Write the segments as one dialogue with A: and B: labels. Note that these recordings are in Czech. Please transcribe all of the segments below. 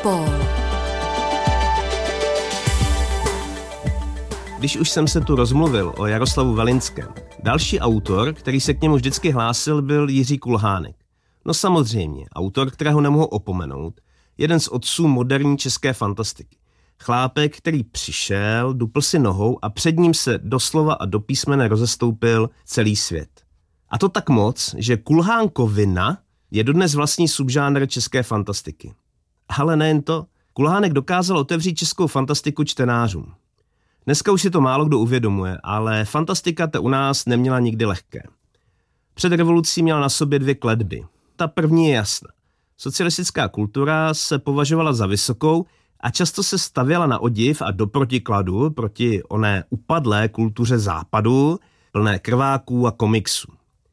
A: Metropol.
B: Když už jsem se tu rozmluvil o Jaroslavu Velinském, další autor, který se k němu vždycky hlásil, byl Jiří Kulhánek. No samozřejmě, autor, kterého nemohu opomenout, jeden z otců moderní české fantastiky. Chlápek, který přišel, dupl si nohou a před ním se doslova a do písmene rozestoupil celý svět. A to tak moc, že Kulhánkovina je dodnes vlastní subžánr české fantastiky. Ale nejen to, Kulhánek dokázal otevřít českou fantastiku čtenářům. Dneska už si to málo kdo uvědomuje, ale fantastika ta u nás neměla nikdy lehké. Před revolucí měla na sobě dvě kletby. Ta první je jasná. Socialistická kultura se považovala za vysokou a často se stavěla na odiv a do protikladu proti oné upadlé kultuře západu, plné krváků a komiksů.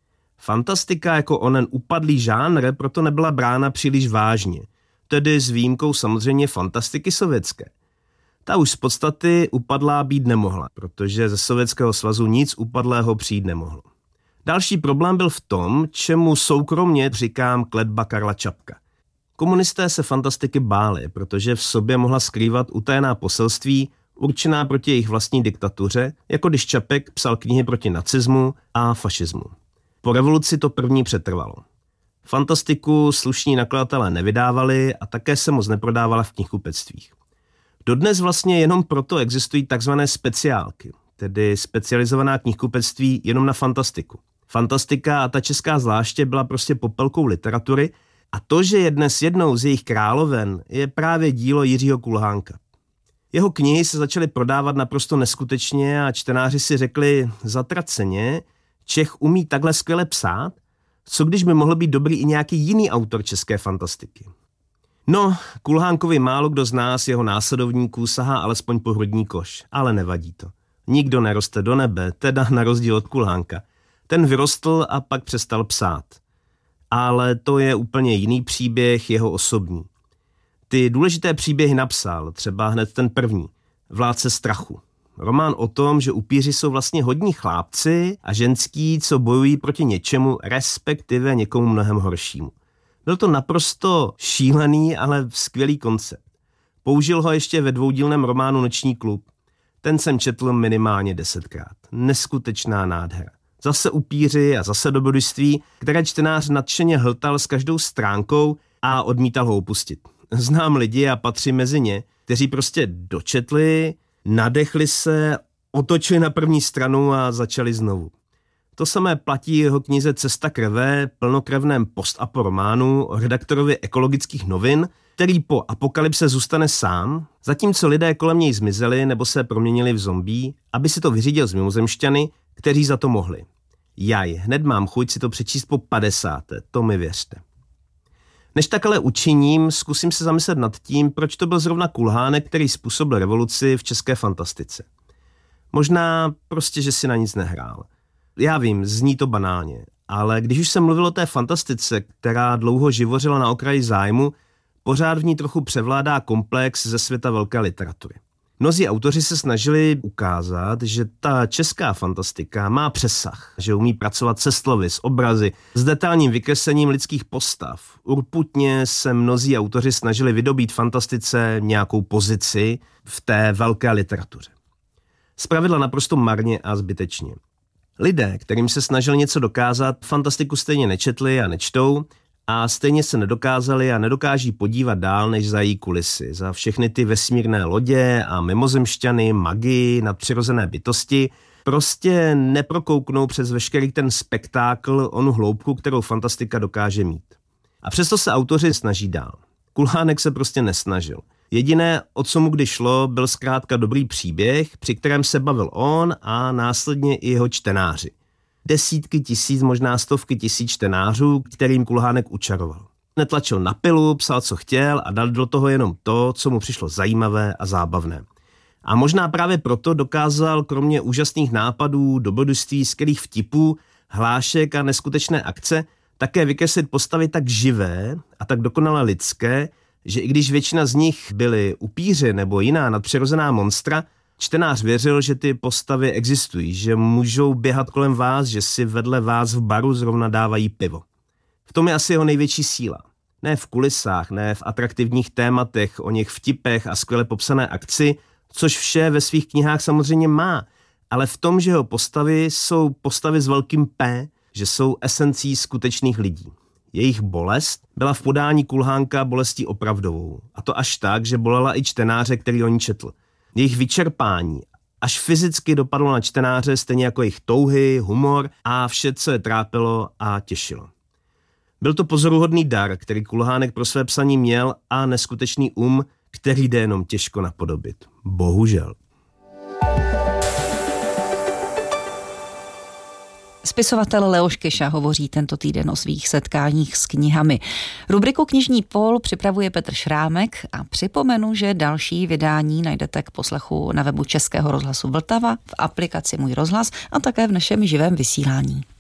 B: Fantastika jako onen upadlý žánr proto nebyla brána příliš vážně, tedy s výjimkou samozřejmě fantastiky sovětské. Ta už z podstaty upadlá být nemohla, protože ze Sovětského svazu nic upadlého přijít nemohlo. Další problém byl v tom, čemu soukromně říkám kletba Karla Čapka. Komunisté se fantastiky báli, protože v sobě mohla skrývat utajená poselství určená proti jejich vlastní diktatuře, jako když Čapek psal knihy proti nacismu a fašismu. Po revoluci to první přetrvalo. Fantastiku slušní nakladatelé nevydávali a také se moc neprodávala v knihkupectvích. Dodnes vlastně jenom proto existují takzvané speciálky, tedy specializovaná knihkupectví jenom na fantastiku. Fantastika, a ta česká zvláště, byla prostě popelkou literatury a to, že je dnes jednou z jejich královen, je právě dílo Jiřího Kulhánka. Jeho knihy se začaly prodávat naprosto neskutečně a čtenáři si řekli zatraceně, Čech umí takhle skvěle psát, co když by mohl být dobrý i nějaký jiný autor české fantastiky. No, Kulhánkovi málo kdo z nás, jeho následovníků, sahá alespoň po hrudní koš, ale nevadí to. Nikdo neroste do nebe, teda na rozdíl od Kulhánka. Ten vyrostl a pak přestal psát. Ale to je úplně jiný příběh, jeho osobní. Ty důležité příběhy napsal, třeba hned ten první, Vládce strachu. Román o tom, že upíři jsou vlastně hodní chlápci a ženský, co bojují proti něčemu, respektive někomu mnohem horšímu. Byl to naprosto šílený, ale skvělý koncept. Použil ho ještě ve dvoudílném románu Noční klub. Ten jsem četl minimálně 10krát. Neskutečná nádhera. Zase upíři a zase dobrodružství, které čtenář nadšeně hltal s každou stránkou a odmítal ho opustit. Znám lidi a patří mezi ně, kteří prostě dočetli, nadechli se, otočili na první stranu a začali znovu. To samé platí jeho knize Cesta krve, plnokrevném post-apo románu o redaktorovi Ekologických novin, který po apokalypse zůstane sám, zatímco lidé kolem něj zmizeli nebo se proměnili v zombie, aby si to vyřídil s mimozemšťany, kteří za to mohli. Jaj, hned mám chuť si to přečíst po 50. To mi věřte. Než tak ale učiním, zkusím se zamyslet nad tím, proč to byl zrovna Kulhánek, který způsobil revoluci v české fantastice. Možná prostě, že si na nic nehrál. Já vím, zní to banálně, ale když už jsem mluvil o té fantastice, která dlouho živořila na okraji zájmu, pořád v ní trochu převládá komplex ze světa velké literatury. Mnozí autoři se snažili ukázat, že ta česká fantastika má přesah, že umí pracovat se slovy, s obrazy, s detailním vykreslením lidských postav. Urputně se mnozí autoři snažili vydobít fantastice nějakou pozici v té velké literatuře. Zpravidla naprosto marně a zbytečně. Lidé, kterým se snažili něco dokázat, fantastiku stejně nečetli a nečtou a stejně se nedokázali a nedokáží podívat dál než za její kulisy, za všechny ty vesmírné lodě a mimozemšťany, magii, nadpřirozené bytosti, prostě neprokouknou přes veškerý ten spektákl onu hloubku, kterou fantastika dokáže mít. A přesto se autoři snaží dál. Kulhánek se prostě nesnažil. Jediné, o co mu kdy šlo, byl zkrátka dobrý příběh, při kterém se bavil on a následně i jeho čtenáři. Desítky tisíc, možná stovky tisíc čtenářů, kterým Kulhánek učaroval. Netlačil na pilu, psal, co chtěl a dal do toho jenom to, co mu přišlo zajímavé a zábavné. A možná právě proto dokázal kromě úžasných nápadů, dobrodružství, skvělých vtipů, hlášek a neskutečné akce také vykreslit postavy tak živé a tak dokonale lidské, že i když většina z nich byly upíři nebo jiná nadpřirozená monstra, čtenář věřil, že ty postavy existují, že můžou běhat kolem vás, že si vedle vás v baru zrovna dávají pivo. V tom je asi jeho největší síla. Ne v kulisách, ne v atraktivních tématech, o něch vtipech a skvěle popsané akci, což vše ve svých knihách samozřejmě má, ale v tom, že jeho postavy jsou postavy s velkým P, že jsou esencí skutečných lidí. Jejich bolest byla v podání Kulhánka bolestí opravdovou. A to až tak, že bolela i čtenáře, který o ní četl. Jejich vyčerpání až fyzicky dopadlo na čtenáře, stejně jako jejich touhy, humor a vše, co je trápilo a těšilo. Byl to pozoruhodný dar, který Kulhánek pro své psaní měl a neskutečný který jde jenom těžko napodobit. Bohužel.
A: Spisovatel Leoš Keša hovoří tento týden o svých setkáních s knihami. Rubriku Knižní pól připravuje Petr Šrámek a připomenu, že další vydání najdete k poslechu na webu Českého rozhlasu Vltava, v aplikaci Můj rozhlas a také v našem živém vysílání.